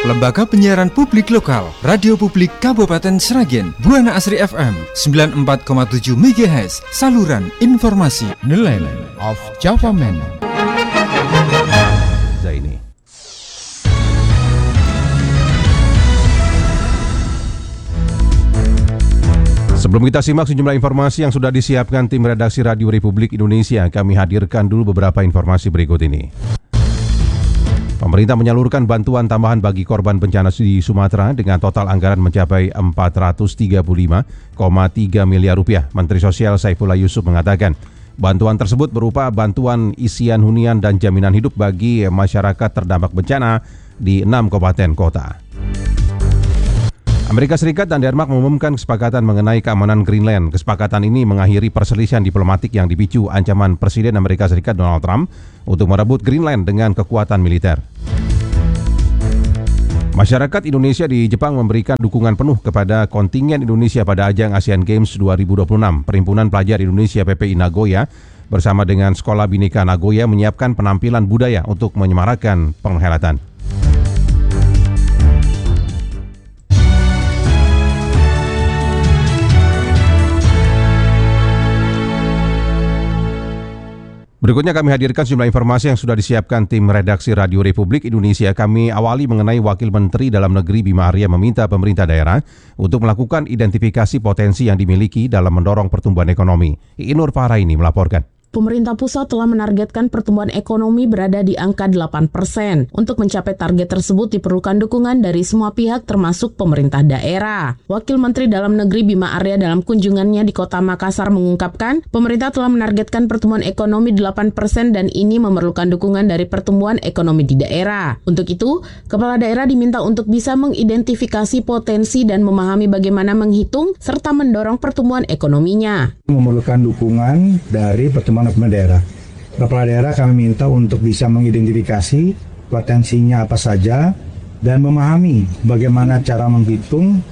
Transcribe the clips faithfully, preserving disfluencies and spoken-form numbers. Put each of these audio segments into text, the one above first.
Lembaga Penyiaran Publik Lokal, Radio Publik Kabupaten Sragen, Buana Asri F M sembilan puluh empat koma tujuh megahertz, saluran informasi. Nelayan of Java Man. Zaini. Sebelum kita simak sejumlah informasi yang sudah disiapkan tim redaksi Radio Republik Indonesia, kami hadirkan dulu beberapa informasi berikut ini. Pemerintah menyalurkan bantuan tambahan bagi korban bencana di Sumatera dengan total anggaran mencapai empat ratus tiga puluh lima koma tiga miliar rupiah. Menteri Sosial Saifullah Yusuf mengatakan, bantuan tersebut berupa bantuan isian hunian dan jaminan hidup bagi masyarakat terdampak bencana di enam kabupaten kota. Amerika Serikat dan Denmark mengumumkan kesepakatan mengenai keamanan Greenland. Kesepakatan ini mengakhiri perselisihan diplomatik yang dipicu ancaman Presiden Amerika Serikat Donald Trump untuk merebut Greenland dengan kekuatan militer. Masyarakat Indonesia di Jepang memberikan dukungan penuh kepada kontingen Indonesia pada ajang Asian Games dua ribu dua puluh enam. Perhimpunan Pelajar Indonesia P P I Nagoya bersama dengan Sekolah Bhinneka Nagoya menyiapkan penampilan budaya untuk menyemarakan perhelatan. Berikutnya kami hadirkan sejumlah informasi yang sudah disiapkan tim redaksi Radio Republik Indonesia. Kami awali mengenai Wakil Menteri Dalam Negeri Bima Arya meminta pemerintah daerah untuk melakukan identifikasi potensi yang dimiliki dalam mendorong pertumbuhan ekonomi. Iinur Faraini melaporkan. Pemerintah pusat telah menargetkan pertumbuhan ekonomi berada di angka delapan persen. Untuk mencapai target tersebut diperlukan dukungan dari semua pihak termasuk pemerintah daerah. Wakil Menteri Dalam Negeri Bima Arya dalam kunjungannya di Kota Makassar mengungkapkan, pemerintah telah menargetkan pertumbuhan ekonomi delapan persen dan ini memerlukan dukungan dari pertumbuhan ekonomi di daerah. Untuk itu, kepala daerah diminta untuk bisa mengidentifikasi potensi dan memahami bagaimana menghitung serta mendorong pertumbuhan ekonominya. Memerlukan dukungan dari pertumbuhan ekonomi daerah. Kepala daerah kami minta untuk bisa mengidentifikasi potensinya apa saja dan memahami bagaimana cara menghitung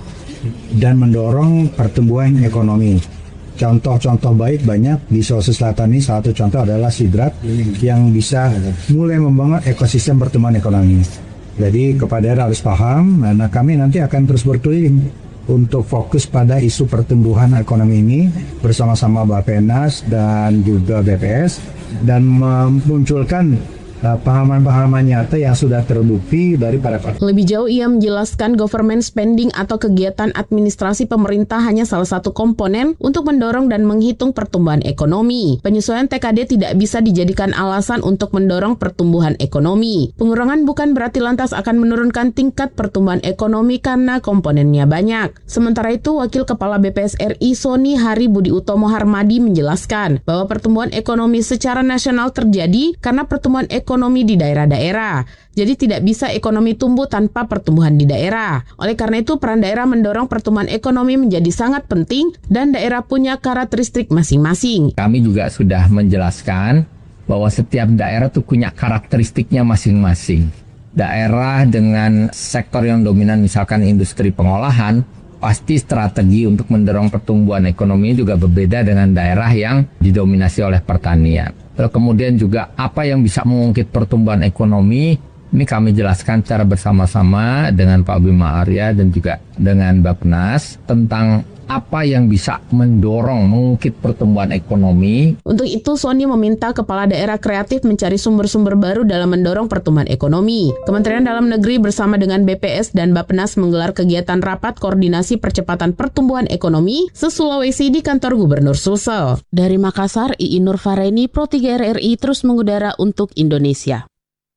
dan mendorong pertumbuhan ekonomi. Contoh-contoh baik banyak di Sulawesi Selatan ini, salah satu contoh adalah Sidrat yang bisa mulai membangun ekosistem pertumbuhan ekonomi. Jadi kepala daerah harus paham, karena kami nanti akan terus berkeliling untuk fokus pada isu pertumbuhan ekonomi ini bersama-sama Bappenas dan juga B P S dan memunculkan uh, pahaman-pahaman nyata yang sudah terbukti dari para partai. Lebih jauh ia menjelaskan government spending atau kegiatan administrasi pemerintah hanya salah satu komponen untuk mendorong dan menghitung pertumbuhan ekonomi. Penyesuaian T K D tidak bisa dijadikan alasan untuk mendorong pertumbuhan ekonomi. Pengurangan bukan berarti lantas akan menurunkan tingkat pertumbuhan ekonomi karena komponennya banyak. Sementara itu, Wakil Kepala B P S R I Sony Hari Budi Utomo Harmadi menjelaskan bahwa pertumbuhan ekonomi secara nasional terjadi karena pertumbuhan ekonomi di daerah-daerah. Jadi tidak bisa ekonomi tumbuh tanpa pertumbuhan di daerah. Oleh karena itu, peran daerah mendorong pertumbuhan ekonomi menjadi sangat penting dan daerah punya karakteristik masing-masing. Kami juga sudah menjelaskan bahwa setiap daerah tuh punya karakteristiknya masing-masing. Daerah dengan sektor yang dominan misalkan industri pengolahan, pasti strategi untuk mendorong pertumbuhan ekonomi juga berbeda dengan daerah yang didominasi oleh pertanian. Lalu kemudian juga apa yang bisa mengungkit pertumbuhan ekonomi, ini kami jelaskan secara bersama-sama dengan Pak Bima Arya dan juga dengan Bappenas tentang apa yang bisa mendorong mengungkit pertumbuhan ekonomi. Untuk itu, Sony meminta kepala daerah kreatif mencari sumber-sumber baru dalam mendorong pertumbuhan ekonomi. Kementerian Dalam Negeri bersama dengan B P S dan Bappenas menggelar kegiatan rapat koordinasi percepatan pertumbuhan ekonomi se-Sulawesi di kantor Gubernur Sulsel. Dari Makassar, Iinur Faraini, Pro tiga R R I terus mengudara untuk Indonesia.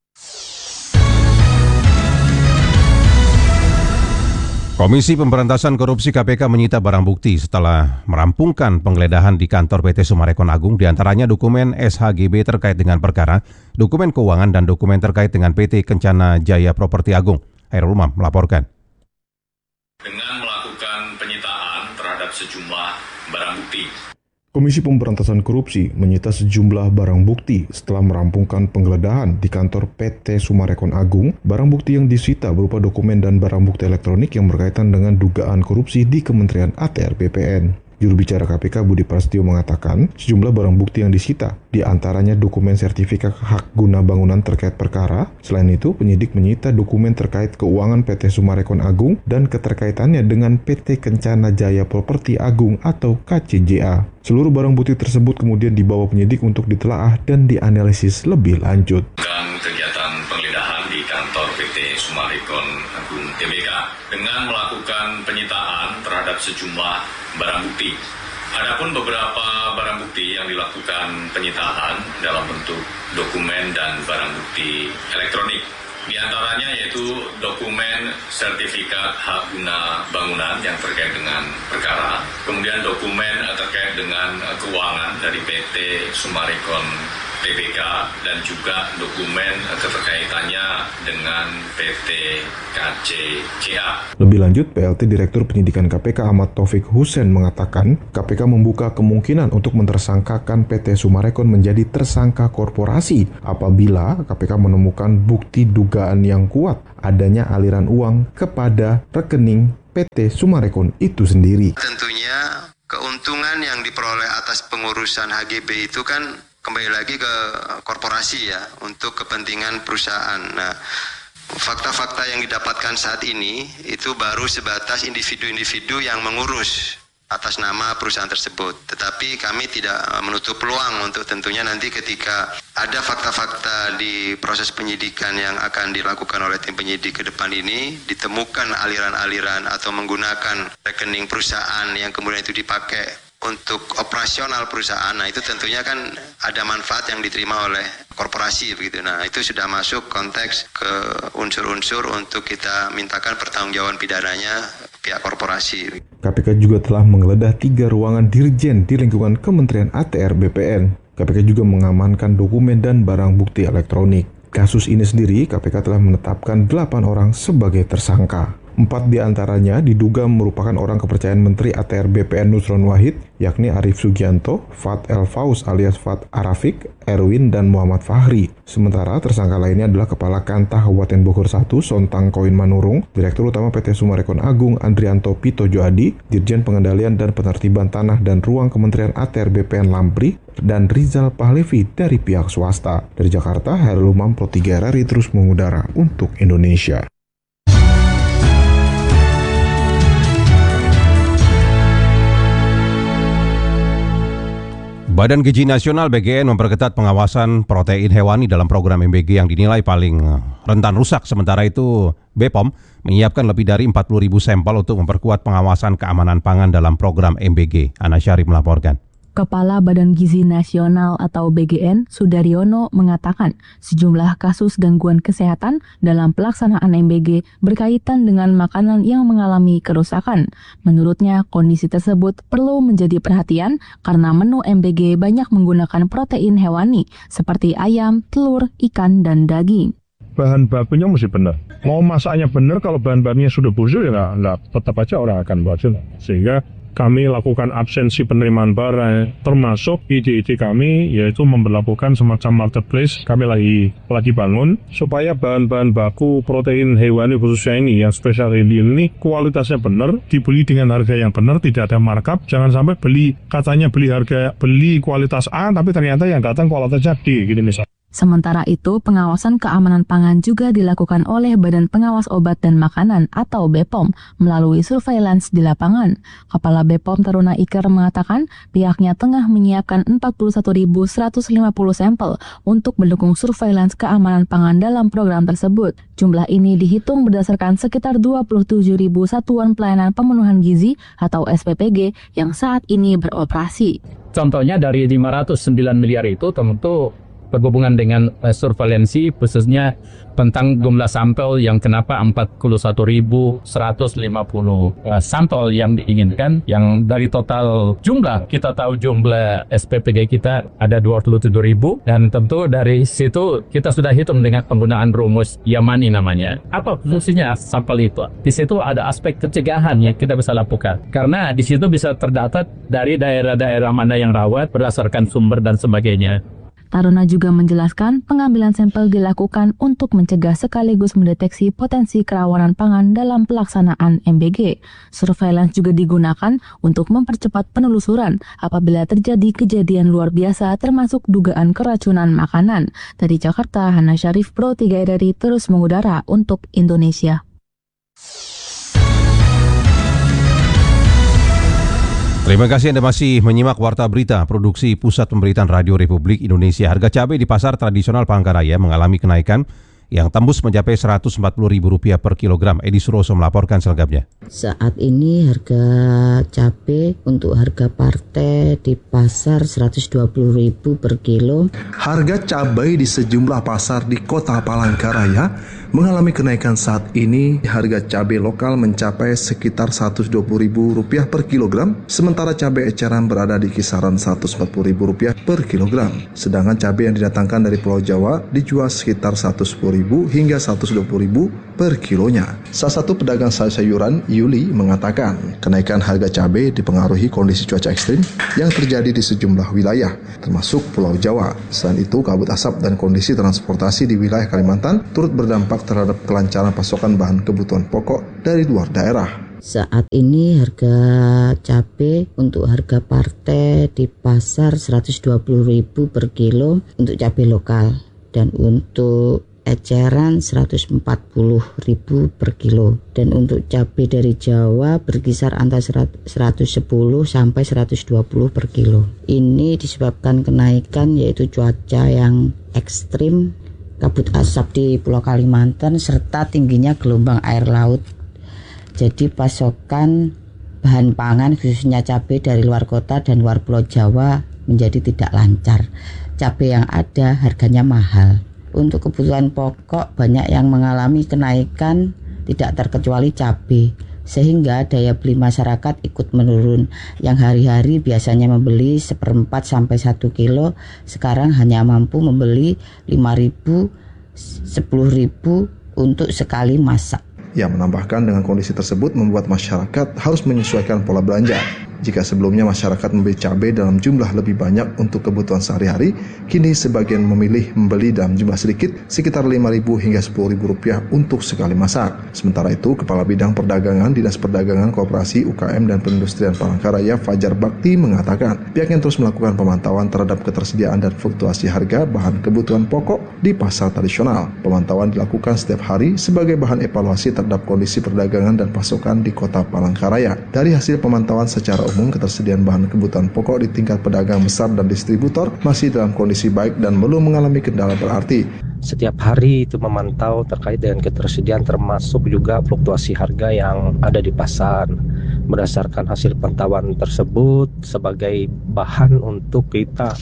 Komisi Pemberantasan Korupsi K P K menyita barang bukti setelah merampungkan penggeledahan di kantor P T Summarecon Agung, diantaranya dokumen S H G B terkait dengan perkara, dokumen keuangan, dan dokumen terkait dengan P T Kencana Jaya Properti Agung. Hairul Umam melaporkan. Dengan melakukan penyitaan terhadap sejumlah barang bukti. Komisi Pemberantasan Korupsi menyita sejumlah barang bukti setelah merampungkan penggeledahan di kantor P T Summarecon Agung. Barang bukti yang disita berupa dokumen dan barang bukti elektronik yang berkaitan dengan dugaan korupsi di Kementerian A T R B P N. Juru bicara K P K Budi Prasetyo mengatakan sejumlah barang bukti yang disita, di antaranya dokumen sertifikat hak guna bangunan terkait perkara. Selain itu, penyidik menyita dokumen terkait keuangan P T Summarecon Agung dan keterkaitannya dengan P T Kencana Jaya Properti Agung atau K C J A. Seluruh barang bukti tersebut kemudian dibawa penyidik untuk ditelaah dan dianalisis lebih lanjut. Dan kegiatan penggeledahan di kantor P T Summarecon Agung T B K dengan melakukan penyitaan terhadap sejumlah barang bukti. Adapun beberapa barang bukti yang dilakukan penyitaan dalam bentuk dokumen dan barang bukti elektronik. Di antaranya yaitu dokumen sertifikat hak guna bangunan yang terkait dengan perkara, kemudian dokumen terkait dengan keuangan dari P T Summarecon T B K dan juga dokumen keterkaitannya dengan P T K C J A. Lebih lanjut, P L T Direktur Penyidikan K P K Ahmad Taufik Hussein mengatakan K P K membuka kemungkinan untuk mentersangkakan P T Summarecon menjadi tersangka korporasi apabila K P K menemukan bukti dugaan yang kuat adanya aliran uang kepada rekening P T Summarecon itu sendiri. Tentunya keuntungan yang diperoleh atas pengurusan H G B itu kan kembali lagi ke korporasi ya, untuk kepentingan perusahaan. Nah, fakta-fakta yang didapatkan saat ini itu baru sebatas individu-individu yang mengurus atas nama perusahaan tersebut. Tetapi kami tidak menutup peluang untuk tentunya nanti ketika ada fakta-fakta di proses penyidikan yang akan dilakukan oleh tim penyidik ke depan ini, ditemukan aliran-aliran atau menggunakan rekening perusahaan yang kemudian itu dipakai untuk operasional perusahaan. Nah, itu tentunya kan ada manfaat yang diterima oleh korporasi begitu. Nah, itu sudah masuk konteks ke unsur-unsur untuk kita mintakan pertanggungjawaban pidananya pihak korporasi. K P K juga telah menggeledah tiga ruangan dirjen di lingkungan Kementerian A T R B P N. K P K juga mengamankan dokumen dan barang bukti elektronik. Kasus ini sendiri, K P K telah menetapkan delapan orang sebagai tersangka. Empat di antaranya diduga merupakan orang kepercayaan Menteri A T R B P N Nusron Wahid, yakni Arief Sugianto, Fat El Faus alias Fat Arafik, Erwin, dan Muhammad Fahri. Sementara tersangka lainnya adalah Kepala Kanta Kabupaten Bogor satu, Sontang Koin Manurung, Direktur Utama P T Summarecon Agung Andrianto Pitojo Adi, Dirjen Pengendalian dan Penertiban Tanah dan Ruang Kementerian A T R B P N Lampri, dan Rizal Pahlevi dari pihak swasta. Dari Jakarta, Hairul Umam Pro tiga R R I terus mengudara untuk Indonesia. Badan Gizi Nasional B G N memperketat pengawasan protein hewani dalam program M B G yang dinilai paling rentan rusak. Sementara itu B P O M menyiapkan lebih dari empat puluh ribu sampel untuk memperkuat pengawasan keamanan pangan dalam program M B G. Ana Syarif melaporkan. Kepala Badan Gizi Nasional atau B G N, Sudaryono, mengatakan sejumlah kasus gangguan kesehatan dalam pelaksanaan M B G berkaitan dengan makanan yang mengalami kerusakan. Menurutnya, kondisi tersebut perlu menjadi perhatian karena menu M B G banyak menggunakan protein hewani seperti ayam, telur, ikan, dan daging. Bahan bakunya mesti benar. Mau masaknya benar, kalau bahan bakunya sudah busuk ya nggak, nggak, tetap aja orang akan bosan. Sehingga kami lakukan absensi penerimaan barang, termasuk ide-ide kami yaitu memperlakukan semacam marketplace. Kami lagi lagi bangun supaya bahan-bahan baku protein hewani khususnya ini yang spesial ini kualitasnya benar, dibeli dengan harga yang benar, tidak ada markup. Jangan sampai beli katanya beli harga beli kualitas A tapi ternyata yang datang kualitasnya D gitu misalnya. Sementara itu, pengawasan keamanan pangan juga dilakukan oleh Badan Pengawas Obat dan Makanan atau B P O M melalui surveillance di lapangan. Kepala B P O M Taruna Iker mengatakan pihaknya tengah menyiapkan empat puluh satu ribu seratus lima puluh sampel untuk mendukung surveillance keamanan pangan dalam program tersebut. Jumlah ini dihitung berdasarkan sekitar dua puluh tujuh ribu satuan pelayanan pemenuhan gizi atau S P P G yang saat ini beroperasi. Contohnya dari lima ratus sembilan miliar itu tentu berhubungan dengan uh, surveilansi khususnya tentang jumlah sampel yang kenapa empat puluh satu ribu seratus lima puluh uh, sampel yang diinginkan, yang dari total jumlah kita tahu jumlah S P P G kita ada dua puluh tujuh ribu, dan tentu dari situ kita sudah hitung dengan penggunaan rumus Yamani namanya. Apa fungsinya sampel itu? Di situ ada aspek pencegahan yang kita bisa lakukan karena di situ bisa terdata dari daerah-daerah mana yang rawat berdasarkan sumber dan sebagainya. Taruna juga menjelaskan pengambilan sampel dilakukan untuk mencegah sekaligus mendeteksi potensi kerawanan pangan dalam pelaksanaan M B G. Surveillance juga digunakan untuk mempercepat penelusuran apabila terjadi kejadian luar biasa termasuk dugaan keracunan makanan. Dari Jakarta, Hana Syarif, Pro tiga R R I terus mengudara untuk Indonesia. Terima kasih Anda masih menyimak Warta Berita Produksi Pusat Pemberitaan Radio Republik Indonesia. Harga cabai di pasar tradisional Palangkaraya mengalami kenaikan yang tembus mencapai seratus empat puluh ribu rupiah per kilogram. Edi Suroso melaporkan selengkapnya. Saat ini harga cabai untuk harga partai di pasar seratus dua puluh ribu per kilo. Harga cabai di sejumlah pasar di Kota Palangkaraya mengalami kenaikan saat ini. Harga cabai lokal mencapai sekitar seratus dua puluh ribu rupiah per kilogram, sementara cabai eceran berada di kisaran seratus empat puluh ribu rupiah per kilogram. Sedangkan cabai yang didatangkan dari Pulau Jawa dijual sekitar seratus sepuluh ribu hingga seratus dua puluh ribu per kilonya. Salah satu pedagang sayur-sayuran, Yuli, mengatakan kenaikan harga cabai dipengaruhi kondisi cuaca ekstrim yang terjadi di sejumlah wilayah, termasuk Pulau Jawa. Selain itu, kabut asap dan kondisi transportasi di wilayah Kalimantan turut berdampak terhadap kelancaran pasokan bahan kebutuhan pokok dari luar daerah. Saat ini harga cabai untuk harga partai di pasar seratus dua puluh ribu per kilo untuk cabai lokal, dan untuk eceran seratus empat puluh ribu per kilo, dan untuk cabai dari Jawa berkisar antara seratus sepuluh sampai seratus dua puluh per kilo. Ini disebabkan kenaikan yaitu cuaca yang ekstrim, kabut asap di Pulau Kalimantan serta tingginya gelombang air laut. Jadi pasokan bahan pangan khususnya cabai dari luar kota dan luar Pulau Jawa menjadi tidak lancar. Cabai yang ada harganya mahal. Untuk kebutuhan pokok banyak yang mengalami kenaikan, tidak terkecuali cabai, sehingga daya beli masyarakat ikut menurun. Yang hari-hari biasanya membeli seperempat sampai satu kilo, sekarang hanya mampu membeli lima ribu, sepuluh ribu untuk sekali masak. Ia menambahkan dengan kondisi tersebut membuat masyarakat harus menyesuaikan pola belanja. Jika sebelumnya masyarakat membeli cabai dalam jumlah lebih banyak untuk kebutuhan sehari-hari, kini sebagian memilih membeli dalam jumlah sedikit, sekitar lima ribu hingga sepuluh ribu rupiah untuk sekali masak. Sementara itu, Kepala Bidang Perdagangan Dinas Perdagangan Koperasi U K M dan Perindustrian Palangkaraya Fajar Bakti mengatakan pihaknya terus melakukan pemantauan terhadap ketersediaan dan fluktuasi harga bahan kebutuhan pokok di pasar tradisional. Pemantauan dilakukan setiap hari sebagai bahan evaluasi terhadap kondisi perdagangan dan pasokan di Kota Palangkaraya. Dari hasil pemantauan secara umum, ketersediaan bahan kebutuhan pokok di tingkat pedagang besar dan distributor masih dalam kondisi baik dan belum mengalami kendala berarti. Setiap hari itu memantau terkait dengan ketersediaan termasuk juga fluktuasi harga yang ada di pasar. Berdasarkan hasil pantauan tersebut sebagai bahan untuk kita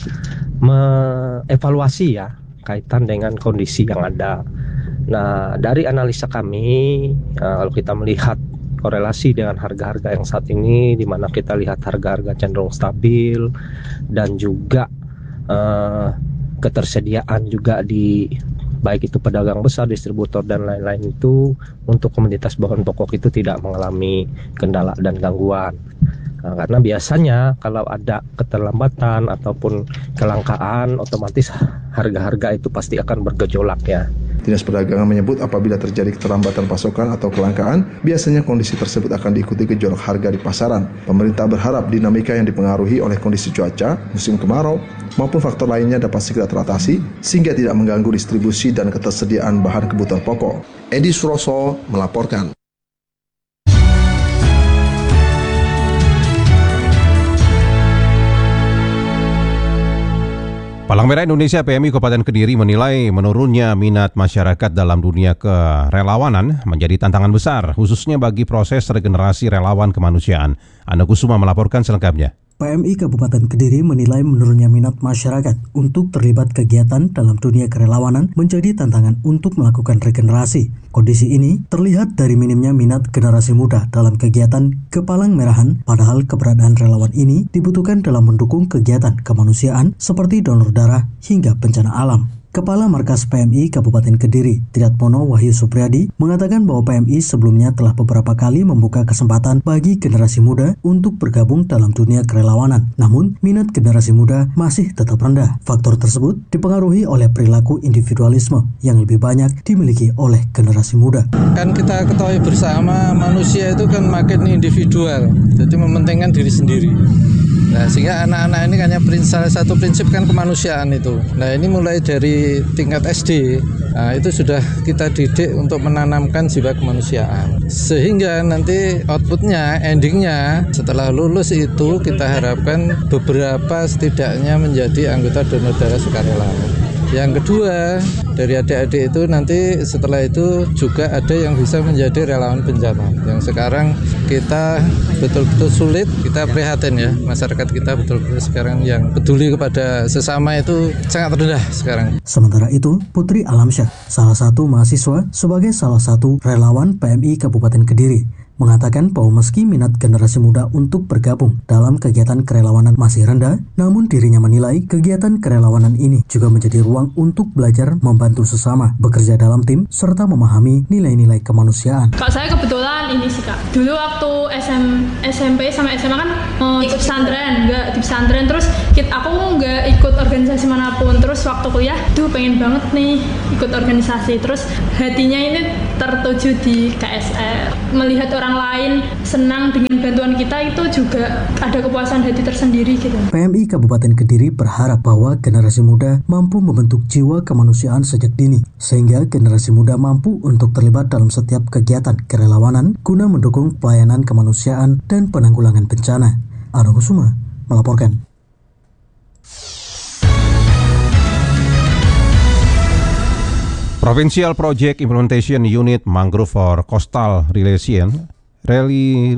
mengevaluasi ya kaitan dengan kondisi yang ada. Nah, dari analisa kami, kalau kita melihat korelasi dengan harga-harga yang saat ini, di mana kita lihat harga-harga cenderung stabil dan juga eh, ketersediaan juga di baik itu pedagang besar, distributor dan lain-lain itu untuk komoditas bahan pokok itu tidak mengalami kendala dan gangguan. Nah, karena biasanya kalau ada keterlambatan ataupun kelangkaan, otomatis harga-harga itu pasti akan bergejolak ya. Dinas Perdagangan menyebut apabila terjadi keterlambatan pasokan atau kelangkaan, biasanya kondisi tersebut akan diikuti gejolak harga di pasaran. Pemerintah berharap dinamika yang dipengaruhi oleh kondisi cuaca, musim kemarau, maupun faktor lainnya dapat segera teratasi, sehingga tidak mengganggu distribusi dan ketersediaan bahan kebutuhan pokok. Edi Suroso melaporkan. Palang Merah Indonesia P M I Kabupaten Kediri menilai menurunnya minat masyarakat dalam dunia kerelawanan menjadi tantangan besar, khususnya bagi proses regenerasi relawan kemanusiaan. Ana Kusuma melaporkan selengkapnya. P M I Kabupaten Kediri menilai menurunnya minat masyarakat untuk terlibat kegiatan dalam dunia kerelawanan menjadi tantangan untuk melakukan regenerasi. Kondisi ini terlihat dari minimnya minat generasi muda dalam kegiatan Kepalang Merahan, padahal keberadaan relawan ini dibutuhkan dalam mendukung kegiatan kemanusiaan seperti donor darah hingga bencana alam. Kepala Markas P M I Kabupaten Kediri, Triatmono Wahyu Supriyadi, mengatakan bahwa P M I sebelumnya telah beberapa kali membuka kesempatan bagi generasi muda untuk bergabung dalam dunia kerelawanan. Namun, minat generasi muda masih tetap rendah. Faktor tersebut dipengaruhi oleh perilaku individualisme yang lebih banyak dimiliki oleh generasi muda. Kan kita ketahui bersama manusia itu kan makin individual, jadi mementingkan diri sendiri. Nah, sehingga anak-anak ini hanya salah satu prinsip kan kemanusiaan itu. Nah, ini mulai dari tingkat S D, nah, itu sudah kita didik untuk menanamkan jiwa kemanusiaan. Sehingga nanti outputnya, endingnya setelah lulus itu kita harapkan beberapa setidaknya menjadi anggota donor darah sukarelawan. Yang kedua, dari adik-adik itu nanti setelah itu juga ada yang bisa menjadi relawan bencana. Yang sekarang kita betul-betul sulit, kita prihatin ya, masyarakat kita betul-betul sekarang yang peduli kepada sesama itu sangat rendah sekarang. Sementara itu, Putri Alamsyah, salah satu mahasiswa sebagai salah satu relawan P M I Kabupaten Kediri, mengatakan bahwa meski minat generasi muda untuk bergabung dalam kegiatan kerelawanan masih rendah, namun dirinya menilai kegiatan kerelawanan ini juga menjadi ruang untuk belajar membantu sesama, bekerja dalam tim, serta memahami nilai-nilai kemanusiaan. Kak, saya kebetulan ini sih Kak, dulu waktu S M, S M P sama S M A kan uh, ikut pesantren, nggak di pesantren, terus kit, aku nggak ikut organisasi manapun, terus waktu kuliah, tuh pengen banget nih ikut organisasi, terus hatinya ini tertuju di K S R, melihat orang lain senang dengan bantuan kita itu juga ada kepuasan hati tersendiri gitu. P M I Kabupaten Kediri berharap bahwa generasi muda mampu membentuk jiwa kemanusiaan sejak dini, sehingga generasi muda mampu untuk terlibat dalam setiap kegiatan kerelawanan guna mendukung pelayanan kemanusiaan dan penanggulangan bencana. Arno Kusuma melaporkan. Provincial Project Implementation Unit Mangrove for Coastal Relation Reli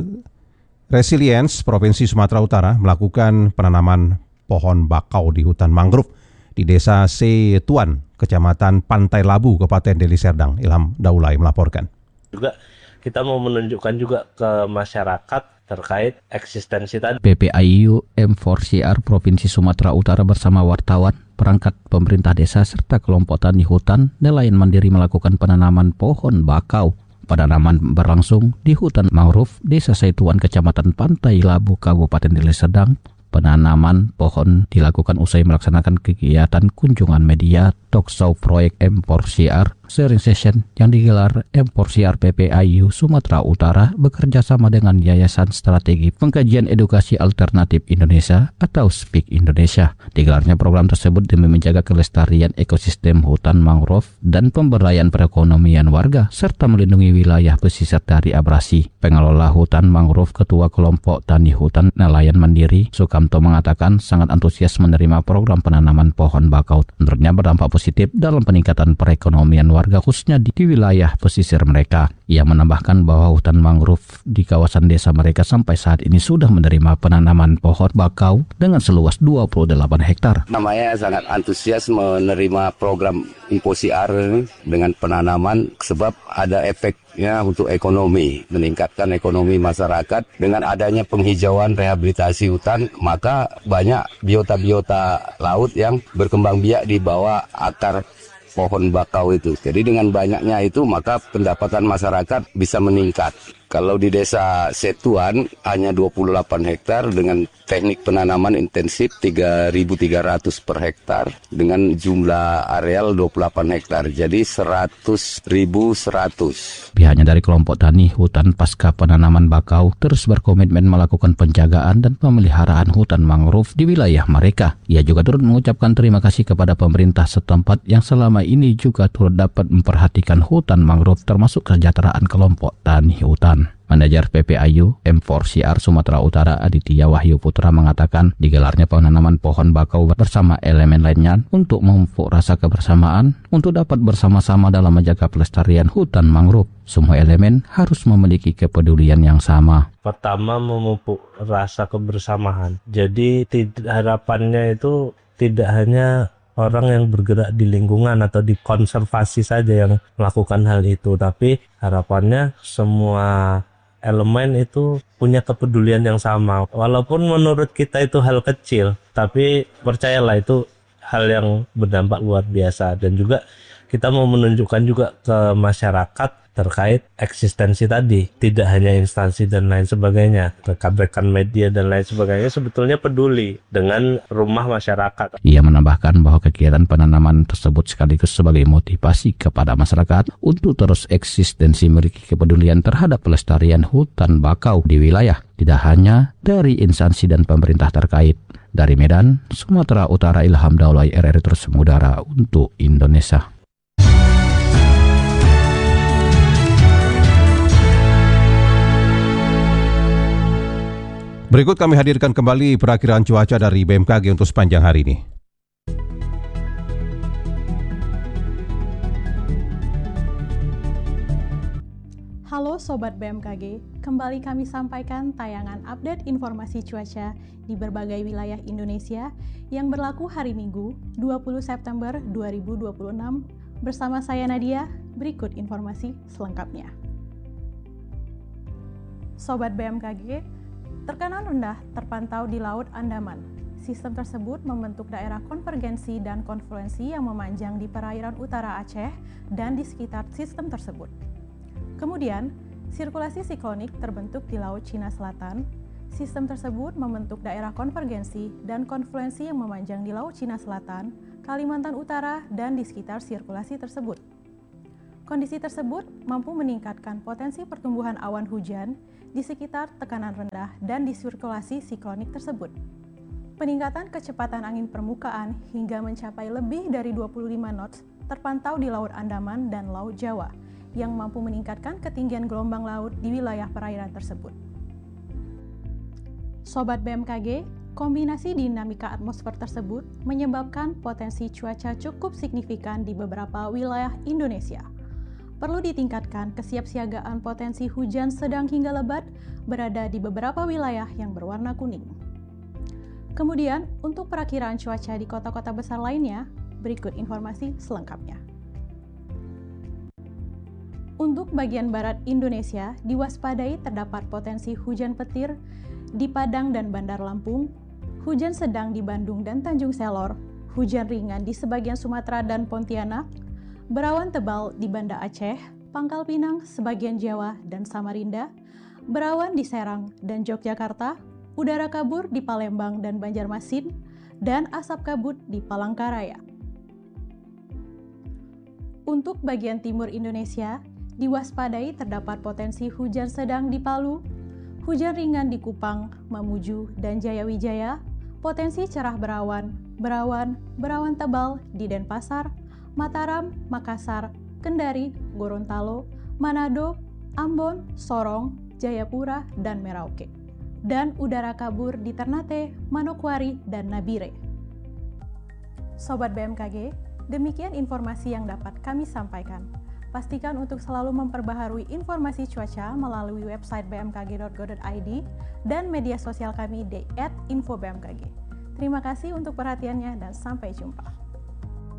Resilience Provinsi Sumatera Utara melakukan penanaman pohon bakau di hutan mangrove di Desa Setuan, Kecamatan Pantai Labu, Kabupaten Deli Serdang. Ilham Daulay melaporkan. Juga kita mau menunjukkan juga ke masyarakat terkait eksistensi tadi. P P I U M empat C R Provinsi Sumatera Utara bersama wartawan, perangkat pemerintah desa serta kelompok tani hutan nelayan mandiri melakukan penanaman pohon bakau. Penanaman berlangsung di hutan mangrove Desa Setuan, Kecamatan Pantai Labu, Kabupaten Deli Serdang. Penanaman pohon dilakukan usai melaksanakan kegiatan kunjungan media talk show proyek M empat C R sharing session yang digelar M empat C R P P I U Sumatera Utara bekerja sama dengan Yayasan Strategi Pengkajian Edukasi Alternatif Indonesia atau S P I K Indonesia. Digelarnya program tersebut demi menjaga kelestarian ekosistem hutan mangrove dan pemberdayaan perekonomian warga serta melindungi wilayah pesisir dari abrasi. Pengelola hutan mangrove Ketua Kelompok Tani Hutan Nelayan Mandiri Sukamto mengatakan sangat antusias menerima program penanaman pohon bakau. Menurutnya berdampak positif dalam peningkatan perekonomian warga khususnya di, di wilayah pesisir mereka. Ia menambahkan bahwa hutan mangrove di kawasan desa mereka sampai saat ini sudah menerima penanaman pohon bakau dengan seluas dua puluh delapan hektar. Namanya sangat antusias menerima program M empat C R dengan penanaman sebab ada efeknya untuk ekonomi, meningkatkan ekonomi masyarakat. Dengan adanya penghijauan rehabilitasi hutan, maka banyak biota-biota laut yang berkembang biak di bawah akar pohon bakau itu. Jadi dengan banyaknya itu maka pendapatan masyarakat bisa meningkat. Kalau di Desa Setuan hanya dua puluh delapan hektar dengan teknik penanaman intensif tiga ribu tiga ratus per hektar dengan jumlah areal dua puluh delapan hektar. Jadi seratus ribu seratus. Pihaknya dari kelompok tani hutan pasca penanaman bakau terus berkomitmen melakukan penjagaan dan pemeliharaan hutan mangrove di wilayah mereka. Ia juga turut mengucapkan terima kasih kepada pemerintah setempat yang selama ini juga turut dapat memperhatikan hutan mangrove termasuk kesejahteraan kelompok tani hutan. Manajer P P I U M empat C R Sumatera Utara Aditya Wahyu Putra mengatakan digelarnya penanaman pohon bakau bersama elemen lainnya untuk memupuk rasa kebersamaan untuk dapat bersama-sama dalam menjaga pelestarian hutan mangrove. Semua elemen harus memiliki kepedulian yang sama. Pertama, memupuk rasa kebersamaan. Jadi harapannya itu tidak hanya orang yang bergerak di lingkungan atau di konservasi saja yang melakukan hal itu, tapi harapannya semua elemen itu punya kepedulian yang sama. Walaupun menurut kita itu hal kecil, tapi percayalah itu hal yang berdampak luar biasa. Dan juga kita mau menunjukkan juga ke masyarakat terkait eksistensi tadi, tidak hanya instansi dan lain sebagainya, rekan-rekan media dan lain sebagainya sebetulnya peduli dengan rumah masyarakat. Ia menambahkan bahwa kegiatan penanaman tersebut sekaligus sebagai motivasi kepada masyarakat untuk terus eksistensi memiliki kepedulian terhadap pelestarian hutan bakau di wilayah, tidak hanya dari instansi dan pemerintah terkait. Dari Medan, Sumatera Utara, Ilham Daulay, R R I Terus Mengudara untuk Indonesia. Berikut kami hadirkan kembali perakiraan cuaca dari B M K G untuk sepanjang hari ini. Halo Sobat B M K G, kembali kami sampaikan tayangan update informasi cuaca di berbagai wilayah Indonesia yang berlaku hari Minggu dua puluh September dua ribu dua puluh enam bersama saya Nadia. Berikut informasi selengkapnya. Sobat B M K G, tekanan rendah terpantau di Laut Andaman. Sistem tersebut membentuk daerah konvergensi dan konfluensi yang memanjang di perairan utara Aceh dan di sekitar sistem tersebut. Kemudian, sirkulasi siklonik terbentuk di Laut Cina Selatan. Sistem tersebut membentuk daerah konvergensi dan konfluensi yang memanjang di Laut Cina Selatan, Kalimantan Utara, dan di sekitar sirkulasi tersebut. Kondisi tersebut mampu meningkatkan potensi pertumbuhan awan hujan di sekitar tekanan rendah dan di sirkulasi siklonik tersebut. Peningkatan kecepatan angin permukaan hingga mencapai lebih dari dua puluh lima knots terpantau di Laut Andaman dan Laut Jawa, yang mampu meningkatkan ketinggian gelombang laut di wilayah perairan tersebut. Sobat B M K G, kombinasi dinamika atmosfer tersebut menyebabkan potensi cuaca cukup signifikan di beberapa wilayah Indonesia. Perlu ditingkatkan kesiapsiagaan potensi hujan sedang hingga lebat berada di beberapa wilayah yang berwarna kuning. Kemudian, untuk perakiraan cuaca di kota-kota besar lainnya, berikut informasi selengkapnya. Untuk bagian barat Indonesia, diwaspadai terdapat potensi hujan petir di Padang dan Bandar Lampung, hujan sedang di Bandung dan Tanjung Selor, hujan ringan di sebagian Sumatera dan Pontianak, berawan tebal di Banda Aceh, Pangkal Pinang, sebagian Jawa, dan Samarinda, berawan di Serang dan Yogyakarta, udara kabur di Palembang dan Banjarmasin, dan asap kabut di Palangkaraya. Untuk bagian timur Indonesia, diwaspadai terdapat potensi hujan sedang di Palu, hujan ringan di Kupang, Mamuju, dan Jayawijaya, potensi cerah berawan, berawan, berawan tebal di Denpasar, Mataram, Makassar, Kendari, Gorontalo, Manado, Ambon, Sorong, Jayapura, dan Merauke. Dan udara kabur di Ternate, Manokwari, dan Nabire. Sobat B M K G, demikian informasi yang dapat kami sampaikan. Pastikan untuk selalu memperbaharui informasi cuaca melalui website b m k g dot go dot i d dan media sosial kami di et info b m k g. Terima kasih untuk perhatiannya dan sampai jumpa.